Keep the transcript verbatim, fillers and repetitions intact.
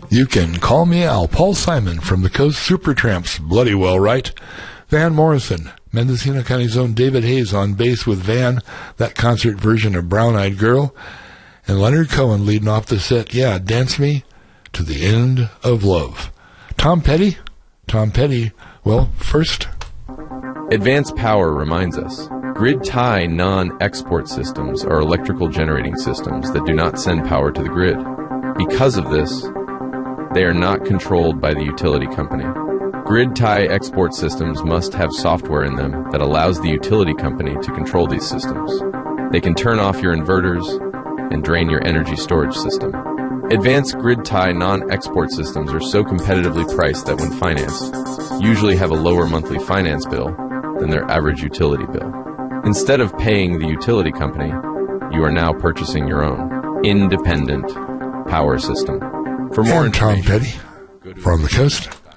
You can call me Al, Paul Simon from the Coast Supertramps, bloody well, right? Van Morrison, Mendocino County's own David Hayes on bass with Van, that concert version of Brown Eyed Girl, and Leonard Cohen leading off the set, yeah, Dance Me to the End of Love. Tom Petty? Tom Petty, well, first. Advanced Power reminds us, grid-tie non-export systems are electrical generating systems that do not send power to the grid. Because of this, they are not controlled by the utility company. Grid-tie export systems must have software in them that allows the utility company to control these systems. They can turn off your inverters and drain your energy storage system. Advanced grid-tie non-export systems are so competitively priced that when financed, usually have a lower monthly finance bill than their average utility bill. Instead of paying the utility company, you are now purchasing your own independent power system. For more and Tom information, Petty from the Coast.